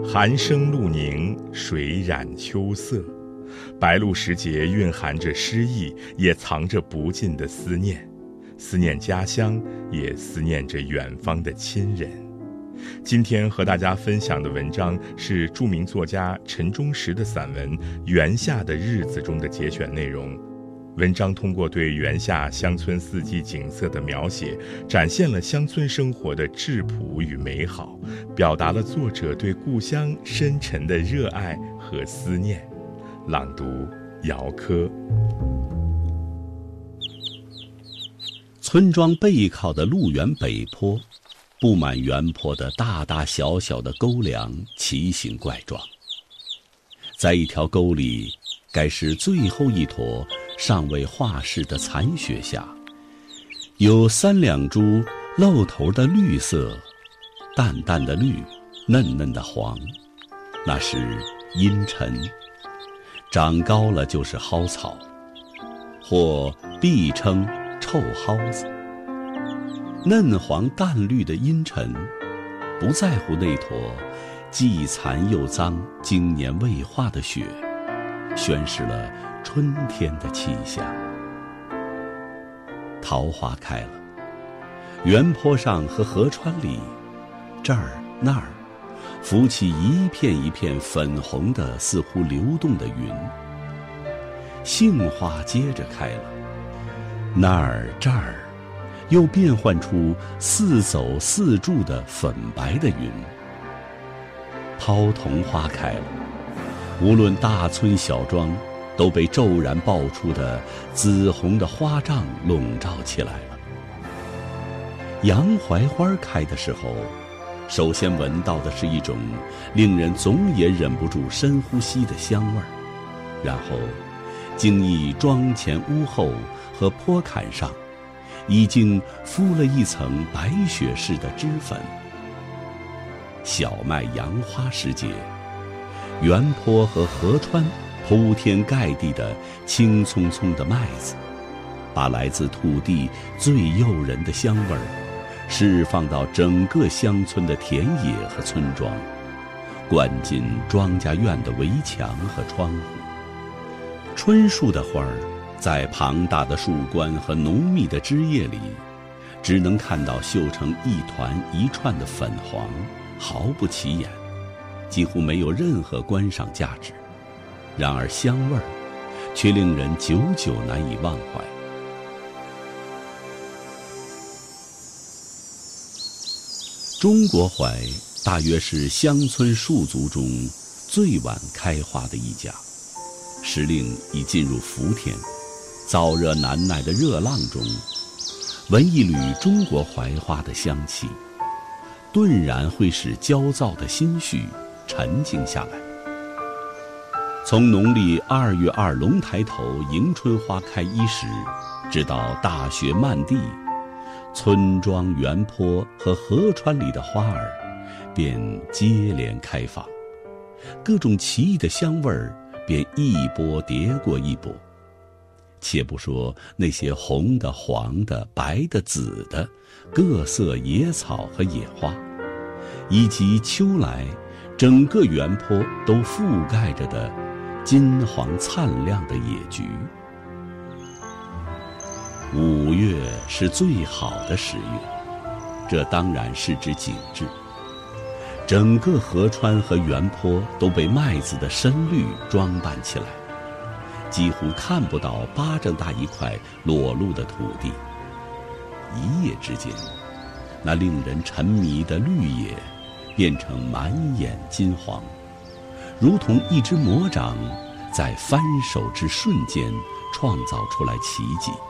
寒生露凝，水染秋色。白露时节蕴含着诗意，也藏着不尽的思念，思念家乡，也思念着远方的亲人。今天和大家分享的文章是著名作家陈忠实的散文《园下的日子》中的节选内容。文章通过对园下乡村四季景色的描写，展现了乡村生活的质朴与美好，表达了作者对故乡深沉的热爱和思念。朗读姚科。 村庄背靠的鹿园北坡，布满园坡的大大小小的沟梁奇形怪状。在一条沟里，该是最后一坨尚未化释的残雪下，有3两株露头的绿色，淡淡的绿，嫩嫩的黄，那是阴沉。长高了就是蒿草，或必称臭蒿子。嫩黄淡绿的阴沉，不在乎那坨既残又脏、经年未化的雪，宣示了春天的气象。桃花开了，原坡上和河川里，这儿那儿浮起一片一片粉红的似乎流动的云。杏花接着开了，那儿这儿又变换出似走似住的粉白的云。抛桐花开了，无论大村小庄，都被骤然爆出的紫红的花帐笼罩起来了。洋槐花开的时候，首先闻到的是一种令人总也忍不住深呼吸的香味儿，然后经历庄前屋后和坡坎上，已经敷了一层白雪似的脂粉。小麦扬花时节，原坡和河川铺天盖地的青葱葱的麦子，把来自土地最诱人的香味儿释放到整个乡村的田野和村庄，灌进庄稼院的围墙和窗户。春树的花儿在庞大的树冠和浓密的枝叶里，只能看到绣成一团一串的粉黄，毫不起眼，几乎没有任何观赏价值。然而香味儿却令人久久难以忘怀。中国槐大约是乡村树族中最晚开花的一家，时令已进入伏天，燥热难耐的热浪中，闻一缕中国槐花的香气，顿然会使焦躁的心绪沉静下来。从农历2月2龙抬头迎春花开伊始，直到大雪漫地，村庄园坡和河川里的花儿便接连开放，各种奇异的香味儿便一波叠过一波。且不说那些红的、黄的、白的、紫的各色野草和野花，以及秋来整个园坡都覆盖着的金黄灿亮的野菊。5月是最好的时月，这当然是指景致。整个河川和园坡都被麦子的深绿装扮起来，几乎看不到巴掌大一块裸露的土地。一夜之间，那令人沉迷的绿野变成满眼金黄，如同一只魔掌在翻手之瞬间创造出来奇迹。